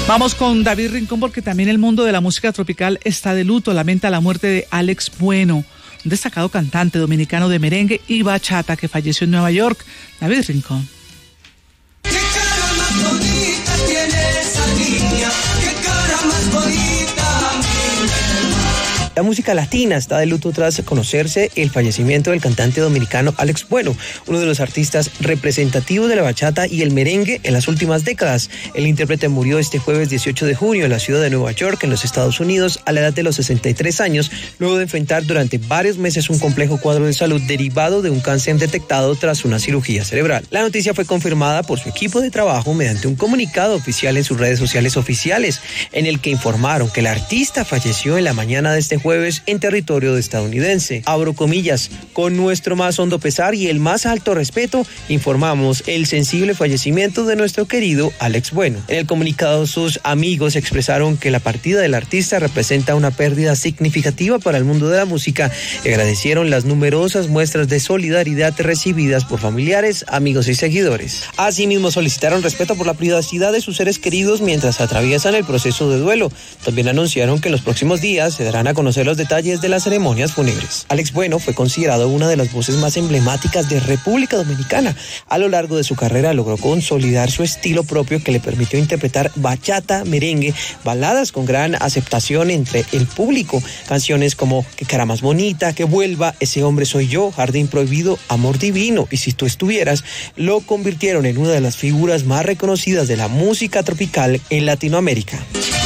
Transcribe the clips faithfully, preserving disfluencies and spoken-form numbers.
Vamos con David Rincón porque también el mundo de la música tropical está de luto. Lamenta la muerte de Alex Bueno, un destacado cantante dominicano de merengue y bachata que falleció en Nueva York. David Rincón. ¿Qué cara más bonita tiene esa niña? ¿Qué cara más bonita, mi hermana? La música latina está de luto tras conocerse el fallecimiento del cantante dominicano Alex Bueno, uno de los artistas representativos de la bachata y el merengue en las últimas décadas. El intérprete murió este jueves dieciocho de junio en la ciudad de Nueva York, en los Estados Unidos, a la edad de los sesenta y tres años, luego de enfrentar durante varios meses un complejo cuadro de salud derivado de un cáncer detectado tras una cirugía cerebral. La noticia fue confirmada por su equipo de trabajo mediante un comunicado oficial en sus redes sociales oficiales, en el que informaron que el artista falleció en la mañana de este jueves jueves en territorio estadounidense. Abro comillas, con nuestro más hondo pesar y el más alto respeto, informamos el sensible fallecimiento de nuestro querido Alex Bueno. En el comunicado, sus amigos expresaron que la partida del artista representa una pérdida significativa para el mundo de la música y agradecieron las numerosas muestras de solidaridad recibidas por familiares, amigos y seguidores. Asimismo, solicitaron respeto por la privacidad de sus seres queridos mientras atraviesan el proceso de duelo. También anunciaron que en los próximos días se darán a conocer los detalles de las ceremonias fúnebres. Alex Bueno fue considerado una de las voces más emblemáticas de República Dominicana. A lo largo de su carrera logró consolidar su estilo propio que le permitió interpretar bachata, merengue, baladas con gran aceptación entre el público, canciones como Qué cara más bonita, Que vuelva, Ese hombre soy yo, Jardín prohibido, Amor divino y Si tú estuvieras, lo convirtieron en una de las figuras más reconocidas de la música tropical en Latinoamérica.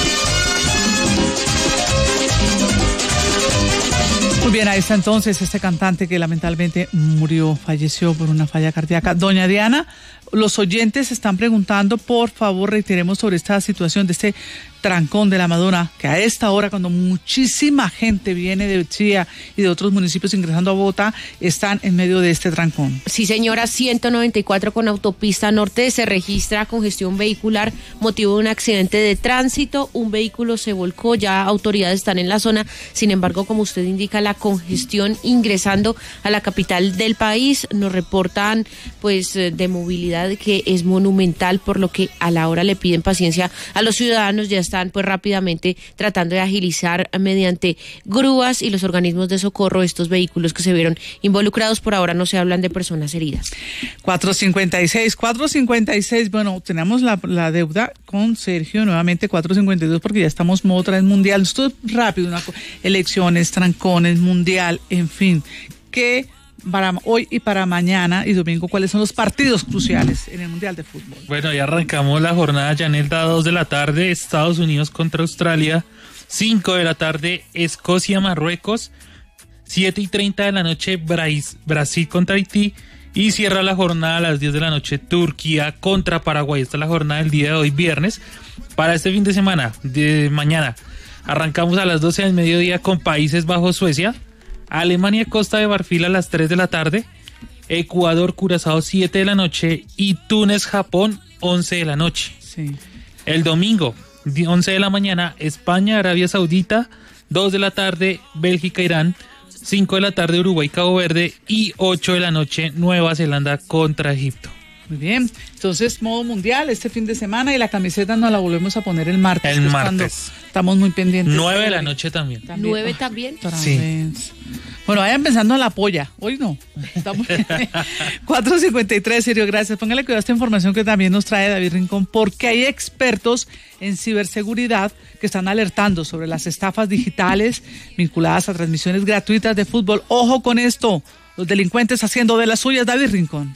Muy bien, ahí está entonces este cantante que lamentablemente murió, falleció por una falla cardíaca. Doña Diana, los oyentes están preguntando, por favor, reiteremos sobre esta situación de este trancón de la Madonna, que a esta hora, cuando muchísima gente viene de Chía y de otros municipios ingresando a Bogotá, están en medio de este trancón. Sí, señora, ciento noventa y cuatro con autopista norte se registra congestión vehicular, motivo de un accidente de tránsito, un vehículo se volcó, ya autoridades están en la zona, sin embargo, como usted indica, la congestión ingresando a la capital del país, nos reportan pues de movilidad que es monumental, por lo que a la hora le piden paciencia a los ciudadanos, ya están pues rápidamente tratando de agilizar mediante grúas y los organismos de socorro estos vehículos que se vieron involucrados. Por ahora no se hablan de personas heridas. cuatro cincuenta y seis, cuatro cincuenta y seis, bueno, tenemos la, la deuda con Sergio, nuevamente cuatro cincuenta y dos, porque ya estamos modo otra vez mundial. Esto es rápido, una, elecciones, trancones, mundial, en fin, que para hoy y para mañana y domingo, ¿cuáles son los partidos cruciales en el Mundial de Fútbol? Bueno, ya arrancamos la jornada, Yanelda, dos de la tarde, Estados Unidos contra Australia, cinco de la tarde, Escocia, Marruecos, siete y treinta de la noche, Brasil contra Haití, y cierra la jornada a las diez de la noche, Turquía contra Paraguay. Esta es la jornada del día de hoy, viernes. Para este fin de semana, de mañana, arrancamos a las doce del mediodía con Países Bajos, Suecia, Alemania, Costa de Marfil a las tres de la tarde, Ecuador, Curazao siete de la noche y Túnez, Japón once de la noche. Sí. El domingo, once de la mañana, España, Arabia Saudita, dos de la tarde, Bélgica, Irán, cinco de la tarde, Uruguay, Cabo Verde y ocho de la noche, Nueva Zelanda contra Egipto. Muy bien, entonces modo mundial este fin de semana y la camiseta nos la volvemos a poner el martes. El martes. Estamos muy pendientes. Nueve de la noche también. ¿También? ¿Nueve también? Sí. Bueno, vayan pensando en la polla. Hoy no. Estamos cuatro cincuenta y tres, Sergio, gracias. Póngale cuidado a esta información que también nos trae David Rincón, porque hay expertos en ciberseguridad que están alertando sobre las estafas digitales vinculadas a transmisiones gratuitas de fútbol. Ojo con esto, los delincuentes haciendo de las suyas. David Rincón.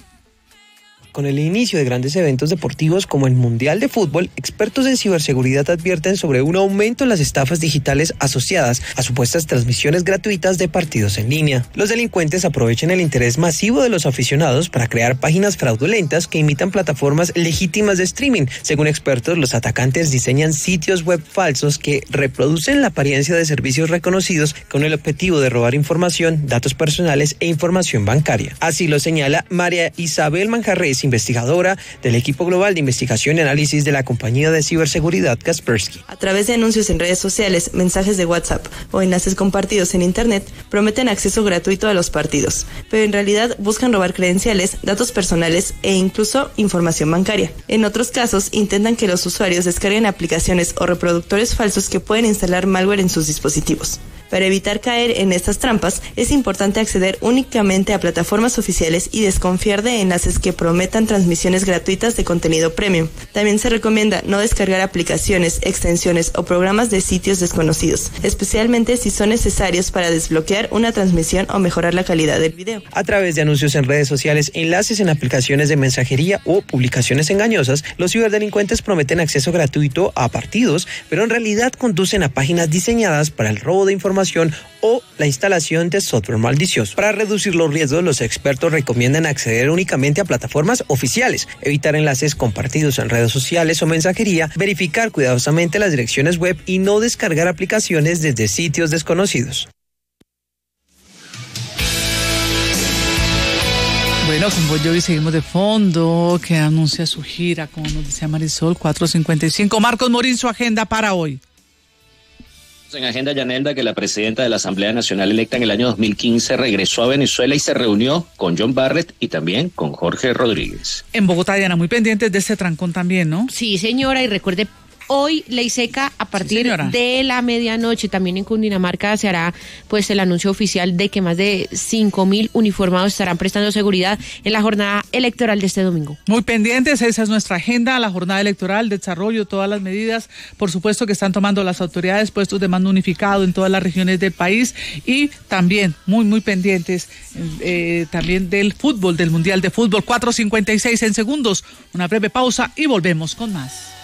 Con el inicio de grandes eventos deportivos como el Mundial de Fútbol, expertos en ciberseguridad advierten sobre un aumento en las estafas digitales asociadas a supuestas transmisiones gratuitas de partidos en línea. Los delincuentes aprovechan el interés masivo de los aficionados para crear páginas fraudulentas que imitan plataformas legítimas de streaming. Según expertos, los atacantes diseñan sitios web falsos que reproducen la apariencia de servicios reconocidos con el objetivo de robar información, datos personales e información bancaria. Así lo señala María Isabel Manjarresi, investigadora del equipo global de investigación y análisis de la compañía de ciberseguridad Kaspersky. A través de anuncios en redes sociales, mensajes de WhatsApp o enlaces compartidos en Internet, prometen acceso gratuito a los partidos, pero en realidad buscan robar credenciales, datos personales e incluso información bancaria. En otros casos, intentan que los usuarios descarguen aplicaciones o reproductores falsos que pueden instalar malware en sus dispositivos. Para evitar caer en estas trampas, es importante acceder únicamente a plataformas oficiales y desconfiar de enlaces que prometan transmisiones gratuitas de contenido premium. También se recomienda no descargar aplicaciones, extensiones o programas de sitios desconocidos, especialmente si son necesarios para desbloquear una transmisión o mejorar la calidad del video. A través de anuncios en redes sociales, enlaces en aplicaciones de mensajería o publicaciones engañosas, los ciberdelincuentes prometen acceso gratuito a partidos, pero en realidad conducen a páginas diseñadas para el robo de información o la instalación de software malicioso. Para reducir los riesgos, los expertos recomiendan acceder únicamente a plataformas oficiales, evitar enlaces compartidos en redes sociales o mensajería, verificar cuidadosamente las direcciones web y no descargar aplicaciones desde sitios desconocidos. Bueno, con Bon Jovi seguimos de fondo, que anuncia su gira, como nos decía Marisol, cuatro cincuenta y cinco. Marcos Morín, su agenda para hoy. En agenda, Yanelda, que la presidenta de la Asamblea Nacional electa en el año dos mil quince regresó a Venezuela y se reunió con John Barrett y también con Jorge Rodríguez. En Bogotá, Diana, muy pendientes de este trancón también, ¿no? Sí, señora, y recuerde, hoy ley seca a partir sí, de la medianoche. También en Cundinamarca se hará pues el anuncio oficial de que más de cinco mil uniformados estarán prestando seguridad en la jornada electoral de este domingo. Muy pendientes, esa es nuestra agenda, la jornada electoral, desarrollo, todas las medidas, por supuesto que están tomando las autoridades, puestos de mando unificado en todas las regiones del país y también muy, muy pendientes eh, también del fútbol, del Mundial de Fútbol. Cuatro cincuenta y seis en segundos, una breve pausa y volvemos con más.